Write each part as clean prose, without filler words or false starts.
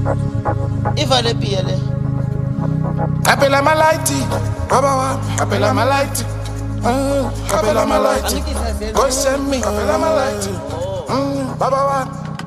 If I let be a Apela malaiti, Baba, Apela malaiti, Apela malaiti, go send me, Apela malaiti, Baba.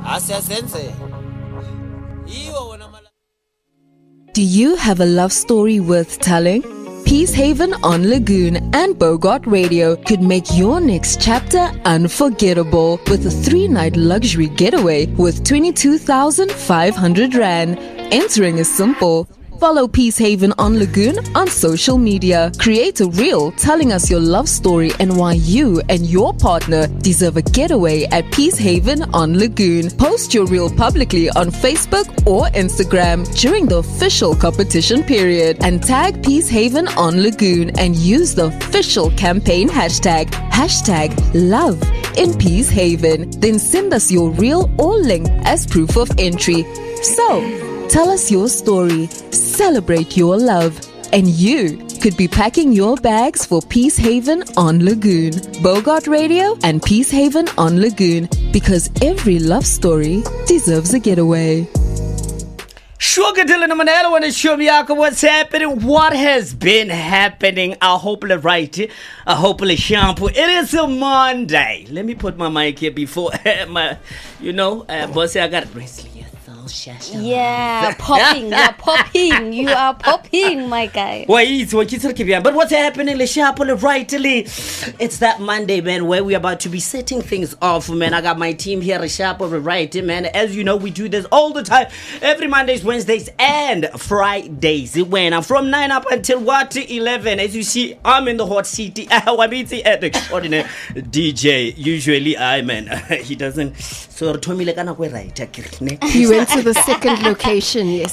Do you have a love story worth telling? Peace Haven on Lagoon and Bogart Radio could make your next chapter unforgettable with a 3-night luxury getaway with 22,500 Rand. Entering is simple. Follow Peace Haven on Lagoon on social media. Create a reel telling us your love story and why you and your partner deserve a getaway at Peace Haven on Lagoon. Post your reel publicly on Facebook or Instagram during the official competition period and tag Peace Haven on Lagoon and use the official campaign hashtag love in Peace Haven. Then send us your reel or link as proof of entry. So, tell us your story, celebrate your love, and you could be packing your bags for Peace Haven on Lagoon. Bogart Radio and Peace Haven on Lagoon, because every love story deserves a getaway. Sugar Dylan Manelo want to show me what's happening, what has been happening. I hopefully right, I hopefully shampoo. It is a Monday. Let me put my mic here before my, boss, I got a bracelet. Yeah, popping, you're popping, you are popping, my guy. But what's happening, rightly? It's that Monday, man, where we're about to be setting things off, man. I got my team here, right, man. As you know, we do this all the time, every Mondays, Wednesdays, and Fridays. When I'm from 9 up until 11. As you see, I'm in the hot seat. I'm at the extraordinary DJ. Usually, man, he doesn't. So, Tommy, like, I'm right. You went to the second location, yes.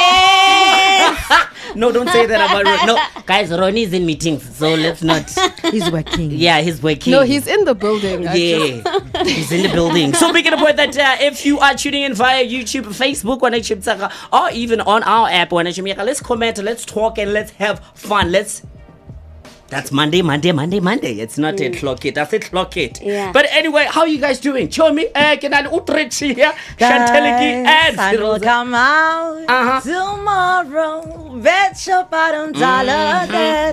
No, don't say that about Ron. No, guys, Ronnie's in meetings, so let's not. He's working. Yeah, he's working. No, he's in the building. Yeah, he's in the building. So making a point that if you are tuning in via YouTube, Facebook, or even on our app, let's comment, let's talk, and let's have fun. That's Monday. It's not a clock it. I said clock it. Yeah. But anyway, how are you guys doing? Chomi, Kenan Utrechi here, Chanteliki, and sun will come out tomorrow. Bet your bottom dollar that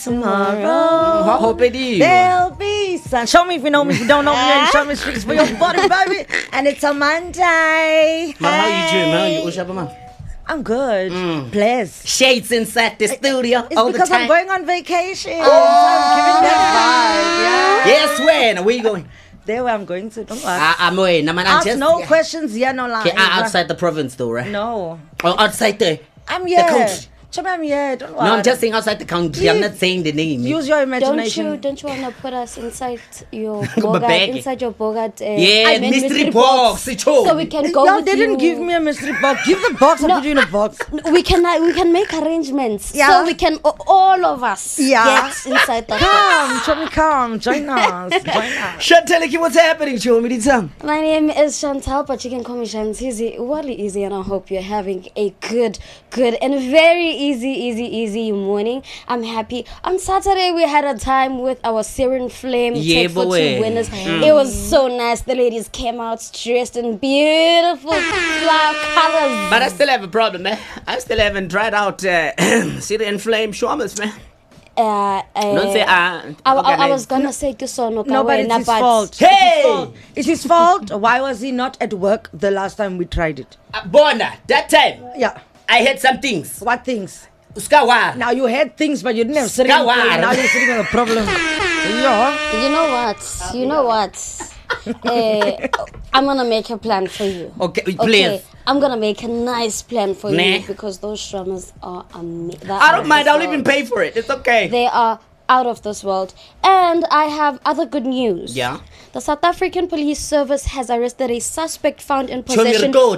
tomorrow there'll be sun. Show me if you know me. If you don't know me, show me streets for your body, baby. And it's a Monday. How you doing, man? I'm good. Blessed. Shades inside the studio. It's all because the time. I'm going on vacation. So I'm giving that vibe. Yeah. Yes, when? Where you going? There where I'm going to. Don't worry. I'm Ask just no questions, yeah, no lies. Okay, outside the province though, right? No. Oh, outside the here. country. Chubby, I'm here. Don't worry. No, I'm just saying outside the country. I'm not saying the name. Use your imagination. Don't you want to put us inside your bag. Bogart? Mystery box. So we can go. Y'all didn't give me a mystery box. Give the box. I'll put you in a box. We can make arrangements. Yeah. So we can all of us get inside the box. Come, Chubby, come. Join us. Chanteliki, what's happening? Show me the song. My name is Chantal, but you can call me Shantizi. Really easy, and I hope you're having a good and very easy morning. I'm happy. On Saturday, we had a time with our Siren Flame Take for Two winners. It was so nice. The ladies came out dressed in beautiful flower colors. But I still have a problem, man. I still haven't tried out Siren Flame Shawmers, man. Don't say I was gonna say Kisono. No, but it's his fault. Hey! It's his fault. Why was he not at work the last time we tried it? Bona, that time. Yeah. I had some things. What things? Uskawar. Now you had things, but you didn't have sitting. Now you're sitting with a problem. Yeah. You know what? I'm gonna make a plan for you. Okay, please. I'm gonna make a nice plan for you because those drummers are amazing. I don't mind. I'll even pay for it. It's okay. They are out of this world. And I have other good news. Yeah. The South African Police Service has arrested a suspect found in possession